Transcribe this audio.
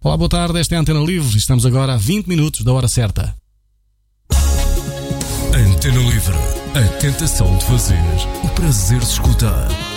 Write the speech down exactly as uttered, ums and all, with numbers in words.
Olá, boa tarde, esta é a Antena Livre e estamos agora a vinte minutos da hora certa. Antena Livre, a tentação de fazer, o prazer de escutar.